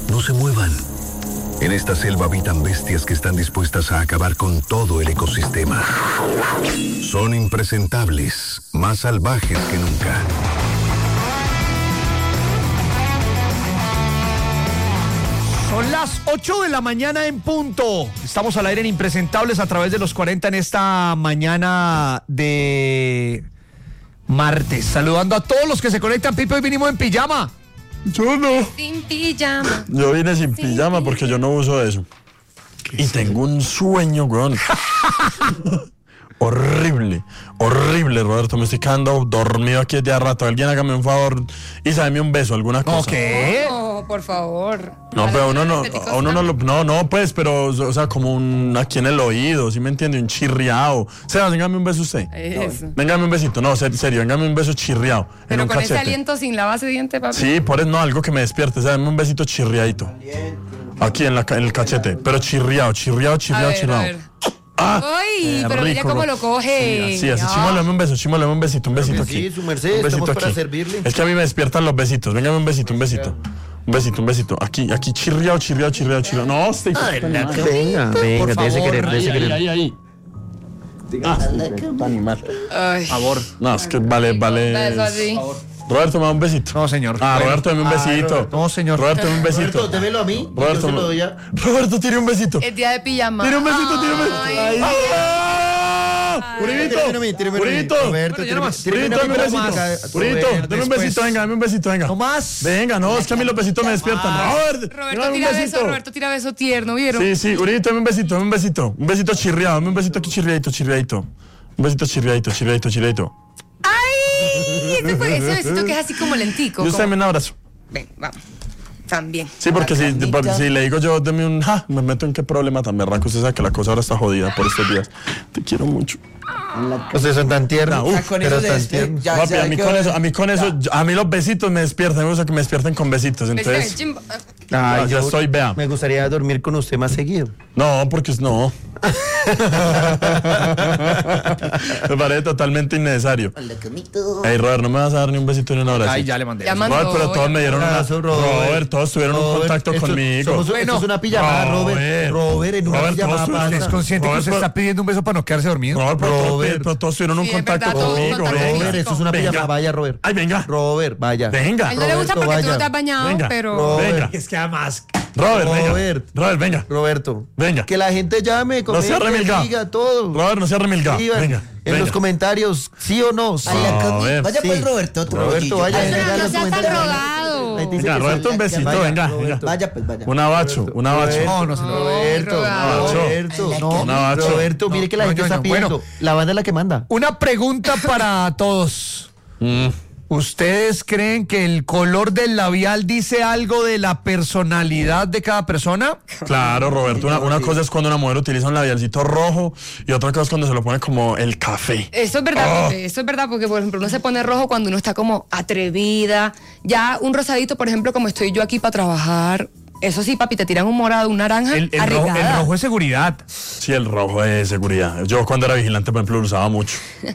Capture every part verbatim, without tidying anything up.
No se muevan. En esta selva habitan bestias que están dispuestas a acabar con todo el ecosistema. Son impresentables, más salvajes que nunca. Son las ocho de la mañana en punto. Estamos al aire en Impresentables a través de los cuarenta en esta mañana de martes. Saludando a todos los que se conectan. Pipe, hoy vinimos en pijama. Yo no. Sin pijama. Yo vine sin, sin pijama porque yo no uso eso. Y tengo un sueño, weón. Horrible, horrible, Roberto. Me estoy quedando dormido aquí desde hace rato. Alguien hágame un favor y sábeme un beso, alguna cosa. ¿Qué? No, por favor. No, pero uno no, a uno no lo, no, no, pues, pero, o sea, como un, aquí en el oído, ¿sí me entiende? Un chirriado. Sebas, véngame un beso usted. Eso. Véngame un besito, no, serio, serio, véngame un beso chirriado. Pero en un con cachete. ese aliento sin la base de diente, papi. Sí, por eso, no, algo que me despierte, o sea, dame un besito chirriadito. Aquí en, la, en el cachete, pero chirriado, chirriado, chirriado, A ver, chirriado. a ver. Ah, Ay, eh, pero mira rico, cómo Ro- lo coge. Sí, así, Ah. Chimo, dame un beso, Chimo, dame un besito, un besito Sí, aquí. su merced, Un besito estamos para aquí. servirle. Es que a mí me despiertan los besitos, véngame un besito, un besito. Un besito, un besito. Aquí, aquí, chirriado, chirriado, chirriado, chirriado. No, estoy... Venga, venga, déjese querer, déjese querer. ahí, ahí. Ah, está animal. Ay. Favor. No, es que vale, vale. Da eso así. Roberto, me da un besito. No, señor. Ah, Bueno. Roberto, dame un besito. No, señor. Roberto, dame un Roberto, besito. démelo a mí. Roberto, yo se lo me- doy a... Roberto, tire un besito. Es día de pijama. Tire un besito, tire un besito. Ay. ¡Ah! Uribito, Tírame a mí, tírame a mí. Uribito. Roberto, Bueno, ya tírame- nomás. tírame Uribito, a dame mí un para besito. acá. Uribito, Robert, dame un después. besito, venga, dame un besito, venga. No más. Venga, no, es que a mí los besitos me despiertan. Robert, Roberto dame un tira besito. beso, Roberto tira beso tierno, ¿vieron? Sí, sí, Uribito, dame un besito, dame un besito. Un besito chirriado, dame un besito aquí chirriadito, chirriadito. Un besito chirriadito, chirriadito, chirriadito. ¡Ay! Ese, fue- ese besito que es así como lentico. Y usted como- me un abrazo. Ven, vamos. También. Sí, porque si, porque si le digo yo, deme un ja, me meto en qué problema tan berraco. Usted sabe que la cosa ahora está jodida por estos días. Te quiero mucho. Ustedes son tan tiernos. Uf, Ya con pero eso tan de- tiernos. ya Papi, se a mí quedó- con eso, a mí con eso, yo- a mí los besitos me despiertan. Me gusta que me despierten con besitos. Besito en el Entonces, chimbo. Ay, ya yo estoy, vea. Me gustaría dormir con usted más seguido. No, porque es no. Me parece totalmente innecesario. Ey, Robert, no me vas a dar ni un besito ni un abrazo. Ay, ya le mandé. Ya mandó. Robert, pero todos me dieron una. Abrazo, Robert. Robert, todos tuvieron un Robert, contacto esto- conmigo. somos- Bueno, esto es una pijamada, Robert. Robert. Robert, en una Robert, pijamada todos pasa. ¿Es consciente que Robert, usted pero- está pidiendo un beso para no quedarse dormido? Robert, pero todos- Robert. pero todos tuvieron un Sí, es contacto verdad, todos conmigo. contacto venga. Robert, esto es una Venga. pijamada. Vaya, Robert. Ay, venga. Robert, vaya. Venga. A él no le gusta Roberto, porque tú no vaya. te has bañado, Venga. pero... Robert. Venga. Es que además... Robert, venga. Robert. Robert, venga. Roberto. Venga. Que la gente llame, No sea comente, remilgado. diga todo. Robert, no sea remilgado. Escriban Venga. en venga. los comentarios, sí o no. Sí. Ay, la A comi- ver. Vaya pues Sí. Roberto, otro Roberto, rollillo. vaya, Ay, no, venga, no los seas tan comentarios. rogado. Ahí dice Venga, que Roberto, sí. un besito, Vaya, venga, Roberto. venga. Vaya pues, vaya. Un abacho, un abacho. No, no se lo... Roberto, rogado. Roberto, no, Un abacho. Roberto, mire que la No, gente no, está no, pidiendo. bueno. La banda es la que manda. Una pregunta para todos. Mm. ¿Ustedes creen que el color del labial dice algo de la personalidad de cada persona? Claro, Roberto, una, una cosa es cuando una mujer utiliza un labialcito rojo y otra cosa es cuando se lo pone como el café. Eso es verdad, Oh. Pepe, eso es verdad, porque por ejemplo uno se pone rojo cuando uno está como atrevida. Ya un rosadito, por ejemplo, como estoy yo aquí para trabajar. Eso sí, papi, te tiran un morado, un naranja, El, el rojo, el arriesgada. rojo es seguridad. Sí, el rojo es seguridad. Yo cuando era vigilante, por ejemplo, lo usaba mucho.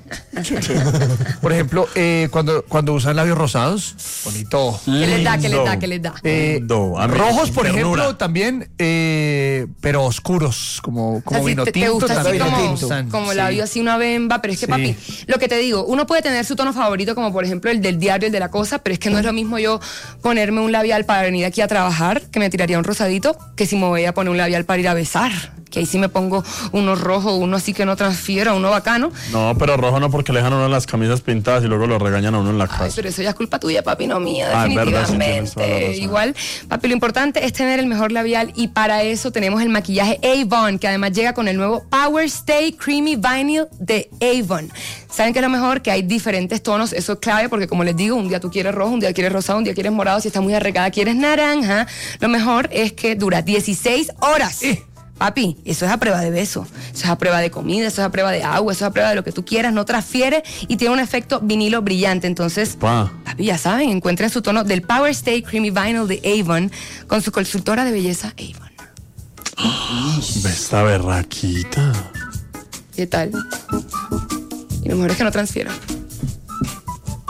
Por ejemplo, eh, cuando, cuando usan labios rosados, bonito. ¿Qué les da, qué les da, Lindo. qué les da? Eh, Lindo, a mí, rojos, por ternura. ejemplo, también, eh, pero oscuros, como, O como sea, si vino te, te tinto. gusta así también como, me gustan, como sí. labio así una bemba, pero es que Sí. papi, lo que te digo, uno puede tener su tono favorito como por ejemplo el del diario, el de la cosa, pero es que no es lo mismo yo ponerme un labial para venir aquí a trabajar, que me tiraría un rosadito, que si me voy a poner un labial para ir a besar, que ahí sí me pongo uno rojo, uno así que no transfiera, uno bacano. No, pero rojo no, porque le dejan a uno las camisas pintadas y luego lo regañan a uno en la Ay, casa. pero eso ya es culpa tuya, papi, no mía, Ah, es verdad, sí, tienes toda la definitivamente. razón. Igual, papi, lo importante es tener el mejor labial y para eso tenemos el maquillaje Avon, que además llega con el nuevo Power Stay Creamy Vinyl de Avon. ¿Saben qué es lo mejor? Que hay diferentes tonos, eso es clave porque como les digo, un día tú quieres rojo, un día quieres rosado, un día quieres morado, si estás muy arregada quieres naranja. Lo mejor es que dura dieciséis horas. Papi, eso es a prueba de beso, eso es a prueba de comida, eso es a prueba de agua, eso es a prueba de lo que tú quieras, no transfiere y tiene un efecto vinilo brillante. Entonces, Pa. papi, ya saben, encuentren su tono del Power Stay Creamy Vinyl de Avon con su consultora de belleza Avon. Ve esta berraquita. ¿Qué tal? Y lo mejor es que no transfiera.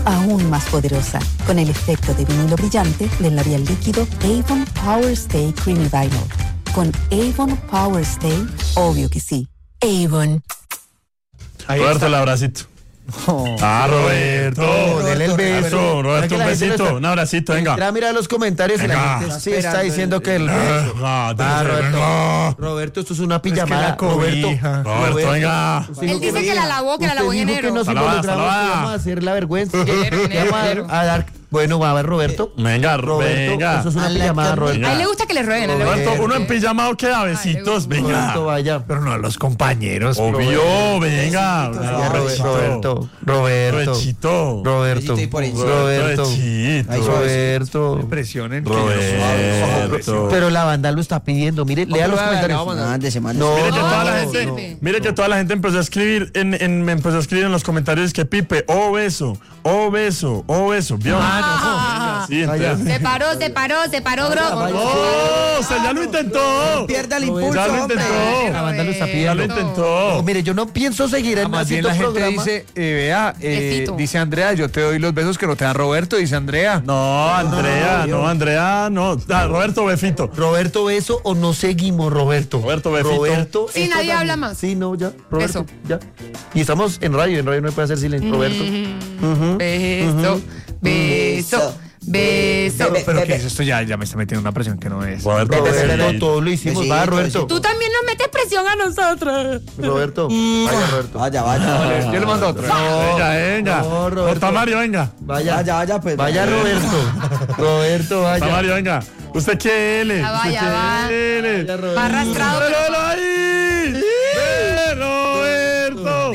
aún más poderosa, con el efecto de vinilo brillante del labial líquido Avon Power Stay Creamy Vinyl. Con Avon Power Stay, obvio que sí. Avon. Ahí Roberto, está. el abracito. Oh. Ah, Roberto. Dele el beso. Eso, Roberto, un Para que la gente besito, lo está- un abracito, venga. Entra a mirar los comentarios y la Venga. gente sí está diciendo que el beso. Ah, Ah, Roberto. venga. Roberto, esto es una Es que pijamada. la cobija. Roberto, venga. usted Él dijo dice que la lavó, que la usted lavó en dijo enero. que nos Salvada, involucramos, que salvada. vamos a hacer la vergüenza. Enero, Que vamos a- enero. a dar. Bueno, va a ver, Roberto. Venga, Roberto, venga. eso es una pijamada, Roberto. A él le gusta que le rueguen. a él le gusta Roberto, que- uno en pijamado queda besitos, Ay, le venga. Roberto, vaya. Pero no a los compañeros. Obvio, venga. Vaya, Roberto. Roberto. Roberto. Provechito. Roberto. Besito y por encima. Roberto. Provechito. Ay, Roberto. Presionen. Roberto. Pero la banda lo está pidiendo. Mire, lea los comentarios. Mándese, mándese. No, Mire que No, toda la no gente, sirve. mire que toda la gente empezó a escribir en, en- me empezó a escribir en los comentarios que Pipe, oh beso, oh beso, oh beso, ¿vio? Ah, Sí, entonces- Se paró, se paró, se paró, bro. ¡Oh! O sea, ya lo intentó. Pierda el Roberto, impulso, ya lo hombre. intentó. La banda lo está Ya pidiendo. lo intentó. Mire, yo no pienso seguir en Más bien haciendo la gente programa. dice, eh, vea, eh, Besito. dice Andrea, yo te doy los besos que no te da Roberto, dice Andrea. No, Andrea, no, Andrea, no. Ah, Roberto Befito. Roberto, beso o no seguimos, Roberto. Roberto, besito. Roberto. Sí, esto nadie también. habla más. Sí, no, ya. Roberto, Beso. ya. Y estamos en radio, en radio no puede hacer silencio. Roberto. Ujú. Beso, beso, beso. Bebe, Pero bebe. ¿qué es esto? Ya, ya me está metiendo una presión que no es. Roberto Roberto, Befito. todo lo hicimos. Besito, Va, Roberto. besito. Tú también nos metes presión a nosotros. Roberto. Vaya, Roberto. Vaya, vaya. Yo le mando otro. Venga, venga. No, Roberto. Tamario, venga. Vaya. Vaya, vaya, pues. Vaya, Roberto. Roberto, vaya. Tamario, venga. ¿Usted qué L? Ya va, ¿Usted ya qué va. L? Vaya, Roberto. Va arrastrado. pero- ¡Míralo ahí! ¡Eh, Roberto!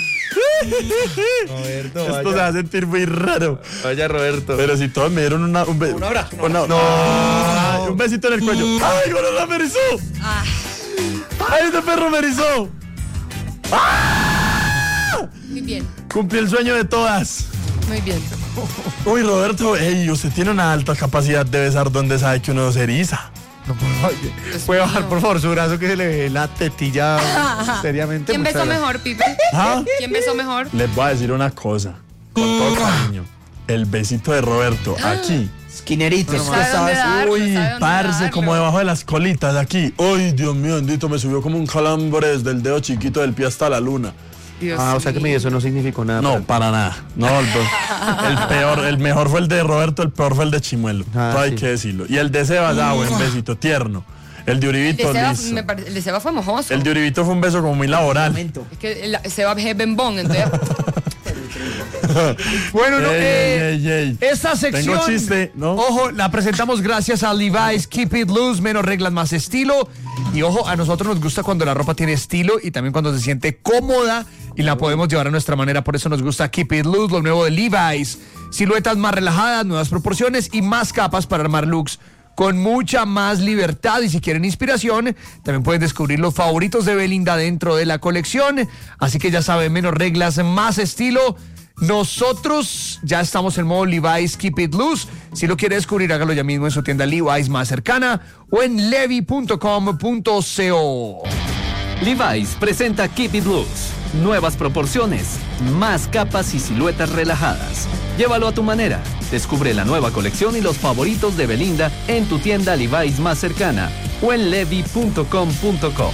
Roberto, Esto se va vaya. a sentir muy raro. Vaya, Roberto. Pero si todos me dieron una, un, be- Un abrazo, un una- Ay, un besito en el cuello. ¡Ay, Gorona me erizó! Ah, ¡Ay, ese perro me erizó! muy bien, Cumplí el sueño de todas. muy bien. Uy, Roberto, ey, usted tiene una alta capacidad de besar donde sabe que uno se eriza. Puede bajar, por favor, su brazo que se le ve la tetilla seriamente. ¿Quién Muchas besó gracias. mejor, Pipe? ¿Ah? ¿Quién besó mejor? Les voy a decir una cosa, con todo cariño. El besito de Roberto, aquí. Esquinerito. No sabe dónde dar, Uy, no sabe dónde parce, darlo. como debajo de las colitas de aquí. Uy, Dios mío, bendito, me subió como un calambre desde el dedo chiquito del pie hasta la luna. Dios Ah, o sea que mío. mi eso no significó nada. No, para nada. No, el, el peor, el mejor fue el de Roberto, el peor fue el de Chimuelo. Ah, Todo hay sí. que decirlo. Y el de Sebas, ah, buen besito, tierno. El de El Uribito, de Seba, listo. me pare- el de Seba fue mojoso. El de Uribito fue un beso como muy laboral. Es que el, Seba es bembón, entonces. Bueno, no, Ey, eh, ey, ey, ey. esta sección, Tengo chiste, ¿no? ojo, la presentamos gracias a Levi's Keep It Loose, menos reglas, más estilo. Y ojo, a nosotros nos gusta cuando la ropa tiene estilo y también cuando se siente cómoda y la podemos llevar a nuestra manera. Por eso nos gusta Keep It Loose, lo nuevo de Levi's. Siluetas más relajadas, nuevas proporciones y más capas para armar looks con mucha más libertad. Y si quieren inspiración, también pueden descubrir los favoritos de Belinda dentro de la colección. Así que ya saben, menos reglas, más estilo. Nosotros ya estamos en modo Levi's Keep It Loose. Si lo quiere descubrir, hágalo ya mismo en su tienda Levi's más cercana o en levi punto com punto co. Levi's presenta Keep It Loose. Nuevas proporciones, más capas y siluetas relajadas. Llévalo a tu manera. Descubre la nueva colección y los favoritos de Belinda en tu tienda Levi's más cercana o en levi punto com punto co.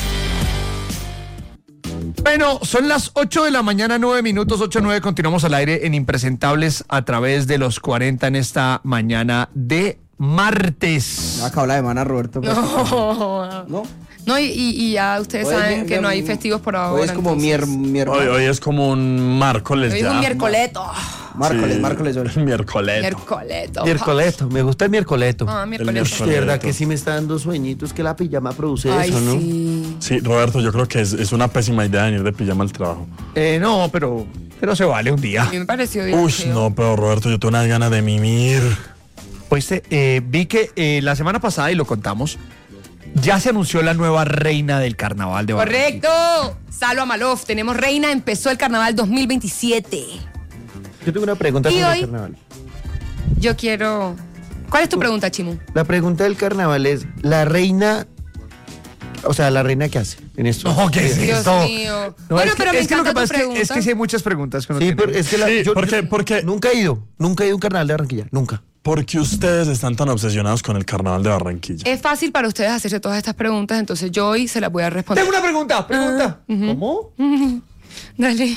Bueno, son las ocho de la mañana, nueve minutos, ocho nueve. Continuamos al aire en Impresentables a través de los cuarenta en esta mañana de martes. No acabó la semana, Roberto. pues. No. ¿No? No, y, y- y ya ustedes Hoy es saben mi- que no mi- hay festivos por ahora. Hoy es como entonces. mier, mier- Hoy, hoy es como un miércoles Hoy es ya. un miércoleto. Miércoles, Sí, miércoles hoy. el miércoles. Miércoleto. Miércoleto, me gusta el miércoleto. Ah, El miércoles. miércoles. De verdad que sí me está dando sueñitos que la pijama produce Ay, eso, ¿no? sí. Sí, Roberto, yo creo que es, es una pésima idea venir de pijama al trabajo. Eh, no, pero, pero se vale un día. A mí me pareció Uy, divertido. no, pero Roberto, yo tengo unas ganas de mimir. Pues eh, vi que eh, la semana pasada, y lo contamos, ya se anunció la nueva reina del carnaval de Barranquilla. Correcto. Salva Malof. Tenemos reina. Empezó el carnaval dos mil veintisiete. Yo tengo una pregunta ¿Y sobre hoy? el carnaval. Yo quiero. ¿Cuál es tu pregunta, Chimu? La pregunta del carnaval es, ¿la reina O sea, la reina, ¿qué hace en esto? No, ¿qué es Dios esto? mío. No, Bueno, es que, pero me es que lo encanta que pasa tu es que, pregunta. es que sí hay muchas preguntas que uno Sí, tiene. pero es que la, Sí, yo, porque- yo porque- nunca he ido, nunca he ido a un carnaval de Barranquilla, nunca. ¿Por qué ustedes están tan obsesionados con el carnaval de Barranquilla? Es fácil para ustedes hacerse todas estas preguntas, entonces yo hoy se las voy a responder. Tengo una pregunta, pregunta. ¿Cómo? Dale.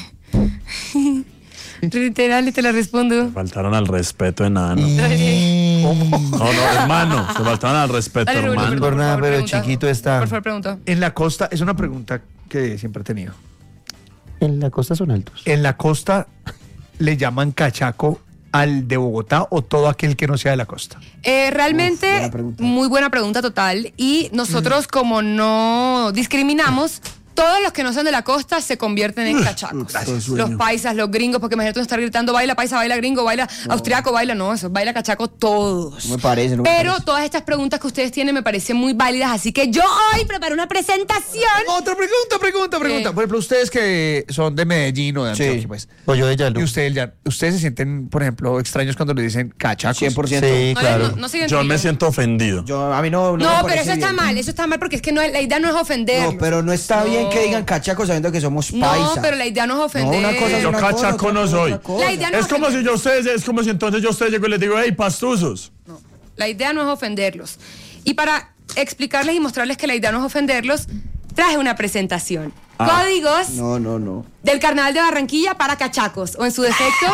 Dale, te la respondo. Faltaron al respeto, enano. Dale. No, no, hermano. Se faltaron al respeto, Dale, Rubén, hermano. por nada, favor, pero pregunta. chiquito está. Por favor, pregunta. En la costa, es una pregunta que siempre he tenido. En la costa son altos. ¿En la costa le llaman cachaco al de Bogotá o todo aquel que no sea de la costa? Eh, realmente, buena pregunta. muy buena pregunta total. Y nosotros, como no discriminamos, todos los que no son de la costa se convierten en cachacos. Los paisas, los gringos, porque imagínate uno estar gritando baila paisa, baila gringo, baila austriaco, baila, no, eso, baila cachaco todos. No me parece, no me Pero parece. todas estas preguntas que ustedes tienen me parecen muy válidas, así que yo hoy preparé una presentación. Otra pregunta, pregunta, pregunta. ¿Qué? Por ejemplo, ustedes que son de Medellín o de Antioquia, Sí, pues. o yo de Yalo. Y ustedes ya, ustedes se sienten, por ejemplo, extraños cuando le dicen cachacos. cien por ciento. Sí, No, claro. no, no se Yo me identifican. siento ofendido. Yo, a mí no, no, No, me pero parece eso está bien. mal, eso está mal porque es que no es- la idea no es ofender. No, pero no está bien No. que digan cachacos sabiendo que somos No, paisa. pero la idea no es ofender. No, una cosa es Yo una cosa, cachaco otra no cosa es soy. otra cosa. La idea no Es como ofender. si yo a ustedes, es como si entonces yo a ustedes llego y les digo, hey, pastuzos. La idea no es ofenderlos. Y para explicarles y mostrarles que la idea no es ofenderlos, traje una presentación. Ah. Códigos No, no, no. del Carnaval de Barranquilla para cachacos, o en su defecto,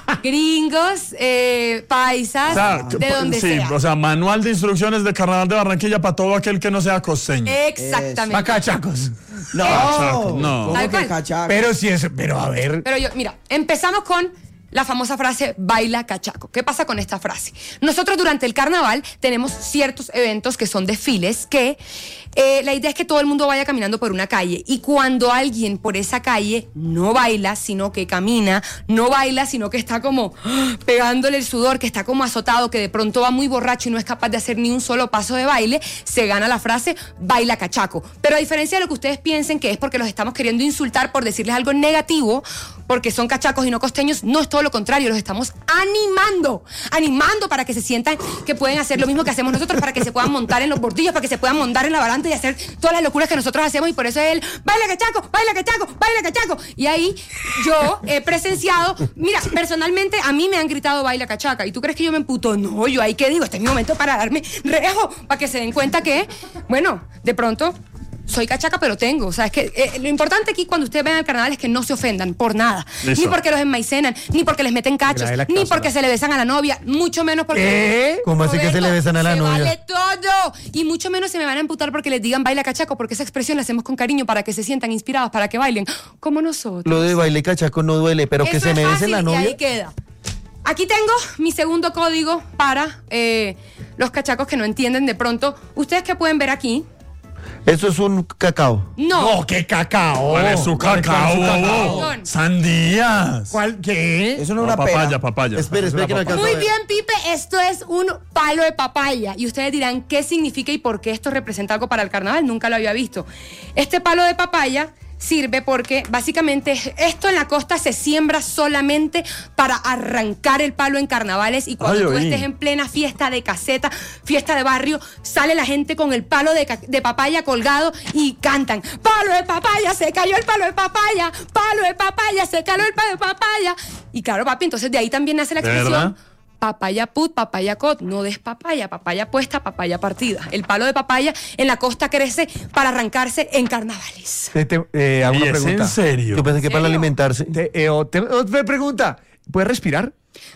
gringos, eh, paisas, O sea, de que- donde sí, sea. o sea, manual de instrucciones de carnaval de Barranquilla para todo aquel que no sea costeño. Exactamente. Pa' cachacos. No, Cachaco, no. ¿Cómo Tal que cual. cachaco? Pero si es, pero a ver. Pero yo, mira, empezamos con la famosa frase baila cachaco. ¿Qué pasa con esta frase? Nosotros durante el carnaval tenemos ciertos eventos que son desfiles que eh, la idea es que todo el mundo vaya caminando por una calle y cuando alguien por esa calle no baila, sino que camina, no baila, sino que está como ¡ah!, pegándole el sudor, que está como azotado, que de pronto va muy borracho y no es capaz de hacer ni un solo paso de baile, se gana la frase baila cachaco. Pero a diferencia de lo que ustedes piensen que es porque los estamos queriendo insultar por decirles algo negativo, porque son cachacos y no costeños, no es todo lo contrario, los estamos animando, animando para que se sientan que pueden hacer lo mismo que hacemos nosotros, para que se puedan montar en los bordillos, para que se puedan montar en la baranda y hacer todas las locuras que nosotros hacemos y por eso es el baila cachaco, baila cachaco, baila cachaco. Y ahí yo he presenciado, mira, personalmente a mí me han gritado baila cachaca y tú crees que yo me emputo, no, yo ahí que digo, este es mi momento para darme rejo, para que se den cuenta que, bueno, de pronto soy cachaca, pero tengo. O sea, es que eh, lo importante aquí cuando ustedes ven el carnaval es que no se ofendan por nada. Listo. Ni porque los enmaicenan, ni porque les meten cachos, la de la ni casa, porque ¿no? se le besan a la novia, mucho menos porque... ¿Eh? ¿Cómo así que se le besan a la se novia? vale todo. Y mucho menos se me van a emputar porque les digan baila cachaco, porque esa expresión la hacemos con cariño para que se sientan inspirados, para que bailen como nosotros. Lo de baile cachaco no duele, pero que Eso se es me bese fácil la y novia. ahí queda. Aquí tengo mi segundo código para eh, los cachacos que no entienden de pronto. ¿Ustedes qué pueden ver aquí? Eso es un cacao. No. No, qué cacao. ¿Cuál es su ¿Cuál- cuál es cacao, su bobo? cacao? Sandías. ¿Cuál qué? Eso no No, es una papaya, pera. papaya. Espera, espera que no alcanzo a Muy ver. bien, Pipe, esto es un palo de papaya. Y ustedes dirán, ¿qué significa y por qué esto representa algo para el carnaval? Nunca lo había visto. Este palo de papaya sirve porque básicamente esto en la costa se siembra solamente para arrancar el palo en carnavales y cuando Ay, tú oí. estés en plena fiesta de caseta, fiesta de barrio, sale la gente con el palo de, ca- de papaya colgado y cantan, palo de papaya, se cayó el palo de papaya, palo de papaya, se cayó el palo de papaya. Y claro, papi, entonces de ahí también nace la ¿De expresión verdad? papaya put, papaya cot, no des papaya, papaya puesta, papaya partida. El palo de papaya en la costa crece para arrancarse en carnavales. Te, te- eh, hago ¿Y una es pregunta. en serio? Yo pensé que para ¿Serio? alimentarse. Te, eh, o- te- otra pregunta. ¿Puedes respirar?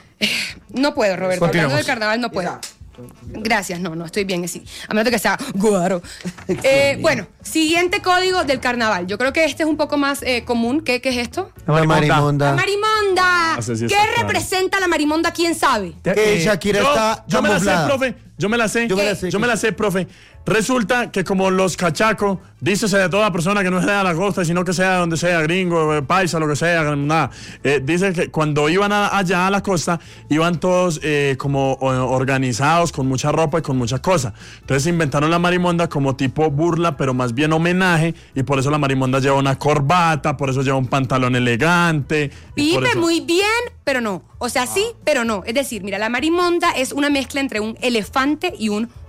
No puedo, Roberto. Hablando Continuamos. del carnaval no puedo. Gracias, no, no, estoy bien así. A menos de que sea guaro. Eh, bueno, siguiente código del carnaval. Yo creo que este es un poco más eh, común. ¿Qué, ¿Qué es esto? La La marimonda. marimonda. Ah, sí, sí, ¿Qué está claro. representa la marimonda? ¿Quién sabe? Te- Que eh, Shakira Yo, está yo me la sé, camuflada. profe. Yo me la sé. Yo me la sé. Yo me la sé, profe. Resulta que como los cachacos, dícese de toda persona que no sea de la costa, sino que sea de donde sea, gringo, eh, paisa, lo que sea, nada. Eh, dice que cuando iban a- allá a la costa, iban todos eh, como o- organizados, con mucha ropa y con muchas cosas. Entonces inventaron la marimonda como tipo burla, pero más bien homenaje, y por eso la marimonda lleva una corbata, por eso lleva un pantalón elegante. y por Pipe, eso- muy bien, pero no. O sea, sí, pero no. Es decir, mira, la marimonda es una mezcla entre un elefante y un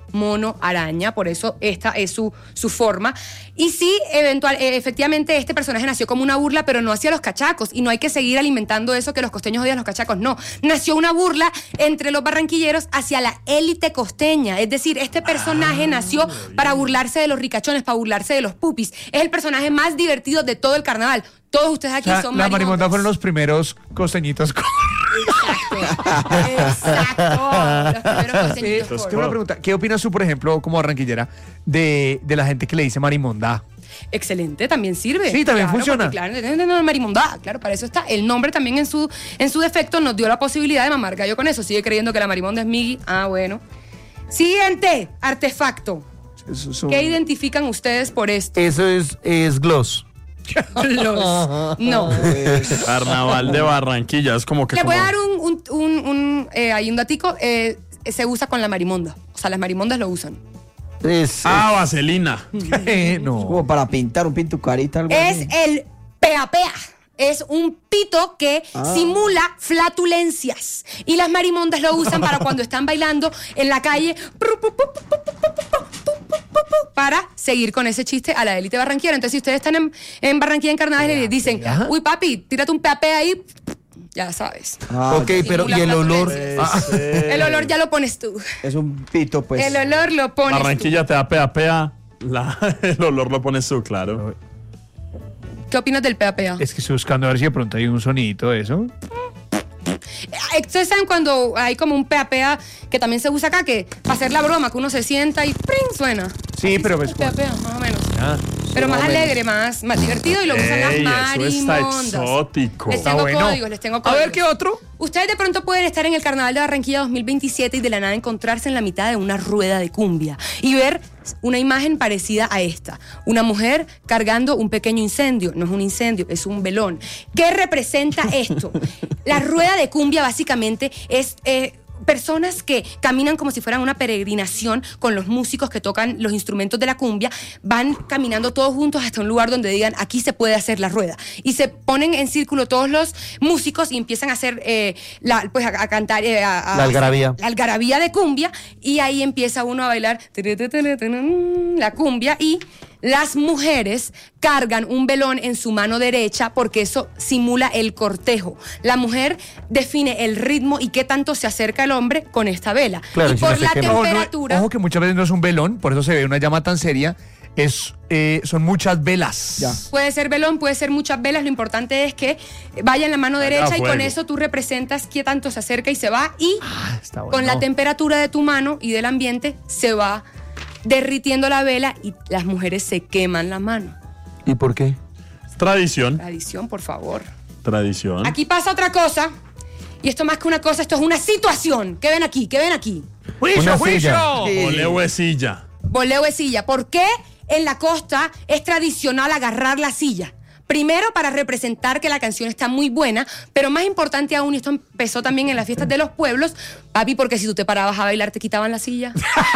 mono araña, por eso esta es su, su forma. Y sí, eventual, eh, efectivamente este personaje nació como una burla, pero no hacia los cachacos, y no hay que seguir alimentando eso que los costeños odian a los cachacos, no. Nació una burla entre los barranquilleros hacia la élite costeña, es decir, este personaje ah, nació para burlarse de los ricachones, para burlarse de los pupis. Es el personaje más divertido de todo el carnaval. Todos ustedes aquí, o sea, son la marimonda marimondas. fueron los primeros costeñitos. Exacto. Exacto. Los primeros costeñitos. Eh, tengo una pregunta. ¿Qué opinas tú, por ejemplo, como barranquillera, de, de la gente que le dice marimonda? Excelente, también sirve. Sí, también claro, funciona. Porque, claro, no, no, marimonda, claro, para eso está. El nombre también en su, en su defecto nos dio la posibilidad de mamar gallo con eso. Sigue creyendo que la marimonda es Miggy. Ah, bueno. Siguiente artefacto. Eso es un- ¿Qué identifican ustedes por esto? Eso es, es gloss. Los- no. Carnaval de Barranquilla, es como que... Le voy a como- dar un, un, un, un, eh, ahí un datico. Eh, se usa con la marimonda. O sea, las marimondas lo usan. Es, Ah, vaselina. Eh, no. Como para pintar un pintucarita, algo Es así. el pea-pea. Es un pito que Ah. simula flatulencias. Y las marimondas lo usan para cuando están bailando en la calle para seguir con ese chiste a la élite barranquillera. Entonces, si ustedes están en, en Barranquilla en carnaval y les dicen, uy, papi, tírate un pea-pea ahí, ya sabes. Ah, ok, pero ¿y el Simula olor? flatulencias. Ah, El olor ya lo pones tú. Es un pito, pues. El olor lo pones Barranquilla te da pea pea, la- el olor lo pones tú, claro. tú. ¿Qué opinas del pea-pea? Es que estoy buscando a ver si de pronto hay un sonidito de eso. Ustedes saben cuando hay como un pea-pea que también se usa acá, que para hacer la broma, que uno se sienta y ¡pring! Suena. Sí, Así pero suena ves el pea-pea, más o menos. Ah, Pero más más o menos. alegre, más, más divertido y lo usan las Ey, eso está marimondas. exótico. Les Está tengo bueno. códigos, les tengo A códigos. ver, ¿qué otro? Ustedes de pronto pueden estar en el Carnaval de Barranquilla dos mil veintisiete y de la nada encontrarse en la mitad de una rueda de cumbia y ver una imagen parecida a esta. Una mujer cargando un pequeño incendio. No es un incendio, es un velón. ¿Qué representa esto? La rueda de cumbia básicamente es... eh, personas que caminan como si fueran una peregrinación con los músicos que tocan los instrumentos de la cumbia, van caminando todos juntos hasta un lugar donde digan, aquí se puede hacer la rueda. Y se ponen en círculo todos los músicos y empiezan a hacer, eh, la, pues a, a cantar, eh, a, a- La algarabía. La algarabía de cumbia, y ahí empieza uno a bailar la cumbia, y las mujeres cargan un velón en su mano derecha porque eso simula el cortejo. La mujer define el ritmo y qué tanto se acerca el hombre con esta vela. Claro, y si no por se la quema. Ojo, no- temperatura... ojo que muchas veces no es un velón, por eso se ve una llama tan seria. Es, eh, son muchas velas. Ya. Puede ser velón, puede ser muchas velas, lo importante es que vaya en la mano Vaya derecha y con fuego. eso tú representas qué tanto se acerca y se va, y Ah, está bueno. con la temperatura de tu mano y del ambiente se va derritiendo la vela y las mujeres se queman la mano. ¿Y por qué? Tradición, Tradición, por favor. tradición. Aquí pasa otra cosa, y esto más que una cosa, esto es una situación. ¿Qué ven aquí? ¿Qué ven aquí? ¡Juicio, Una juicio! silla. Ole huesilla. Voleo de silla. ¿Por qué en la costa es tradicional agarrar la silla? Primero, para representar que la canción está muy buena, pero más importante aún, y esto empezó también en las fiestas de los pueblos, papi, porque si tú te parabas a bailar, te quitaban la silla.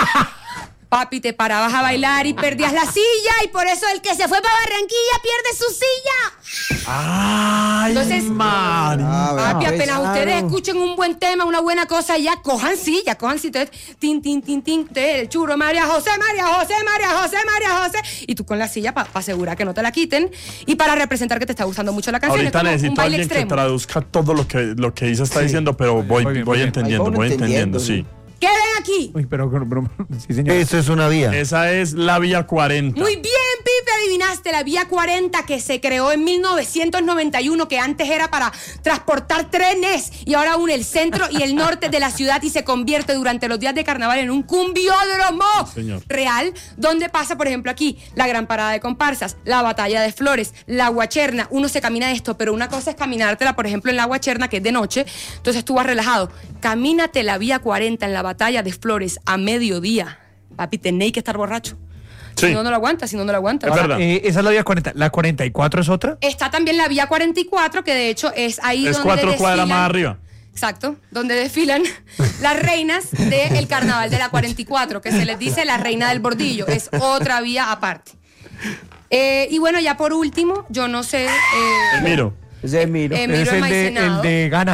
Papi, te parabas a bailar y perdías la silla, y por eso el que se fue para Barranquilla pierde su silla. Ay, Entonces, Mari. Ah, vea, Papi, pues, apenas claro. ustedes escuchen un buen tema, una buena cosa, ya cojan silla, cojan silla. Entonces, tin, tin, tin, tin, ustedes, el churro, María José, María José, María José, María José. Y tú con la silla para asegurar que no te la quiten y para representar que te está gustando mucho la canción. Ahorita es como un necesito a baile alguien que extremo. traduzca todo lo que, lo que Isa está diciendo, pero voy, muy bien, voy muy bien. entendiendo, Ahí va uno voy entendiendo, entendiendo, sí. ¿Qué ven aquí? Uy, pero, pero- pero- sí, señor. Eso es una vía. Esa es la vía cuarenta. Muy bien, Pipe, adivinaste, la Vía cuarenta, que se creó en mil novecientos noventa y uno, que antes era para transportar trenes y ahora une el centro y el norte de la ciudad y se convierte durante los días de carnaval en un cumbiódromo Sí, señor. real, donde pasa, por ejemplo, aquí la gran parada de comparsas, la batalla de flores, la guacherna. Uno se camina esto, pero una cosa es caminártela, por ejemplo, en la guacherna, que es de noche, entonces tú vas relajado. Camínate la Vía cuarenta en la batalla de flores a mediodía. Papi, tenéis que estar borracho. Sí. Si no, no lo aguantas, si no, no lo aguantas. Es Ahora, verdad. eh, esa es la vía cuarenta. ¿La cuarenta y cuatro es otra? Está también la Vía cuarenta y cuatro, que de hecho es ahí Es donde cuatro cuadras desfilan- más arriba. Exacto, donde desfilan las reinas del carnaval de la cuarenta y cuatro, que se les dice la reina del bordillo. Es otra vía aparte. Eh, y bueno, ya por último, yo no sé... eh, Miro. Ese es Miro. Eh, Miro es el el de, Maicenado. el de Ghana.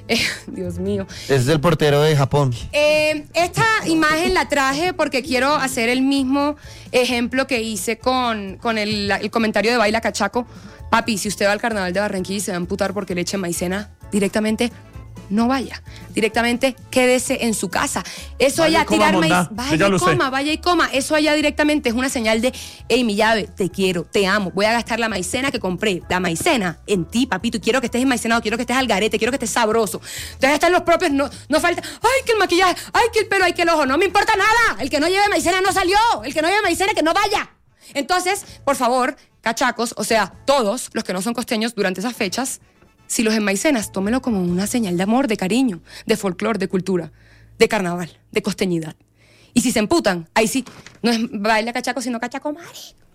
Eh, Dios mío. Ese es el portero de Japón. Eh, esta imagen la traje porque quiero hacer el mismo ejemplo que hice con, con el, el comentario de Baila Cachaco. Papi, si usted va al carnaval de Barranquilla y se va a amputar porque le echen maicena, directamente no vaya. Directamente quédese en su casa. Eso Vaya allá, y coma, tirar mondá. maíz. Vaya y Dígalo usted. coma, vaya y coma. Eso allá directamente es una señal de, hey, mi llave, te quiero, te amo. Voy a gastar la maicena que compré. La maicena en ti, papito. Y quiero que estés enmaicenado, quiero que estés al garete, quiero que estés sabroso. Entonces están los propios, no, no falta, ay, que el maquillaje, ay, que el pelo, ay, que el ojo. No me importa nada. El que no lleve maicena no salió. El que no lleve maicena, que no vaya. Entonces, por favor, cachacos, o sea, todos los que no son costeños durante esas fechas, si los enmaicenas, tómelo como una señal de amor, de cariño, de folclore, de cultura, de carnaval, de costeñidad. Y si se emputan, ahí sí, no es baila cachaco, sino cachaco mari.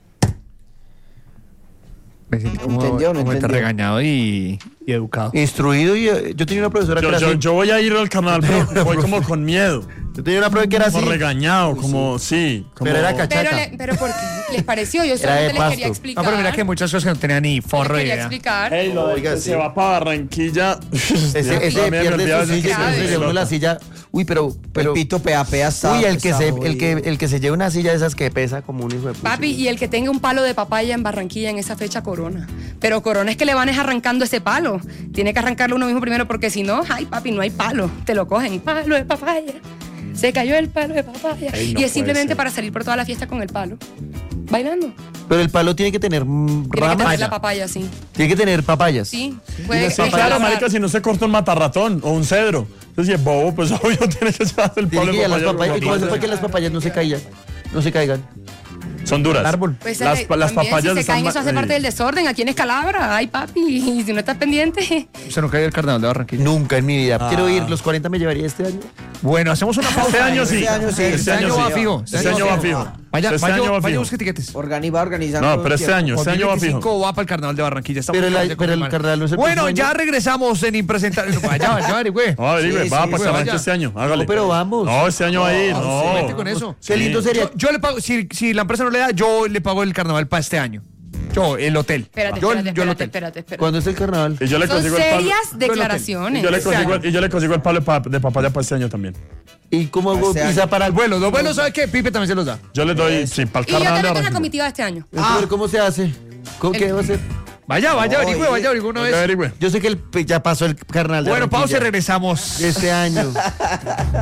Me siento como, Entendió, no como está entendió. regañado y, y educado. Instruido y eh, yo tenía una profesora que Yo, era yo, así. yo voy a ir al carnaval, pero voy como con miedo. Yo tenía una profesora que era así. Como regañado, como, sí. Como, Pero era cachaca. Pero, le- pero ¿por qué les pareció? Yo Era solamente de les quería pasto. explicar. No, pero mira que hay muchas cosas que no tenía ni forro les de quería idea. explicar. Hey, lo de Oiga, que sí. se va para Barranquilla. Ese, ese También me pierde olvidaba su de silla, ese entonces que se lleva la silla. Uy, pero, pero. El pito pea, pea, está- Uy, el que, está se, el, que, jodido. el que se lleva una silla de esas que pesa como un hijo de puta. Papi, y el que tenga un palo de papaya en Barranquilla en esa fecha, corona. Pero corona es que le van es arrancando ese palo. Tiene que arrancarlo uno mismo primero porque si no, ay papi, no hay palo. Te lo cogen. Palo de papaya. Se cayó el palo de papaya. Ey, no y puede es simplemente ser. para salir por toda la fiesta con el palo. Bailando. Pero el palo tiene que tener mm, Tiene que ramas. tener la papaya, sí. Tiene que tener papayas. Sí. Sí, Puede, puede claro, pasar. marica, si no se corta un matarratón o un cedro. Entonces, si es bobo, pues obvio tiene que llevar el Tiene palo que de ir a las papaya. papayas. ¿Y cómo como hace para que las papayas no se caigan? No se caigan. Son duras. Árbol. Pues, las, eh, las también, papayas si se están caen, ma- eso hace eh, parte del desorden. Aquí en Escalabra, ay papi, y si no estás pendiente. Se nos cae el carnaval de Barranquilla. Nunca en mi vida. Quiero ir. Los cuarenta me llevaría este año. Bueno, hacemos una pausa. Este año sí. Este año sí. Este Este año año sí. va fijo. Este año va fijo. Vaya, Este vaya, año va vaya, fijo. busque tiquetes. Organi- va organizando. No, pero este tiempo. año, este año va fijo. veinticinco va para el carnaval de Barranquilla. Estamos Pero el- acabados de pero el confirmar. carnaval no es el Bueno, próximo ya año. regresamos en Impresentable. Vaya, vaya, güey. No, averigüe, Sí, va sí, para sí, Calancho vaya. este año. Hágale. No, pero vamos. No, este año va a ir. No. Vete con eso. Qué lindo sería. Yo, yo le pago, si, si la empresa no le da, yo le pago el carnaval para este año. Yo, el hotel. Espérate, yo, espérate, yo el espérate, hotel. espérate, espérate. ¿Cuándo es el carnaval? Y yo le Son consigo el palo. serias Y declaraciones. yo le consigo, y yo le consigo el palo de, pa- de papaya para este año también. ¿Y cómo hago Este pizza año. para el Vuelo, los vuelos, ¿sabes qué? Pipe también se los da. Yo le doy, sí, para el Y yo carnaval de también tengo la Barranquilla. comitiva de este año. Entonces, pero ¿cómo se hace? ¿Cómo qué va a hacer? Vaya, vaya, Oye. averigüe, vaya, averigüe una Oiga, vez. averigüe. Yo sé que el, ya pasó el carnaval de Bueno, pausa y Barranquilla regresamos. este año.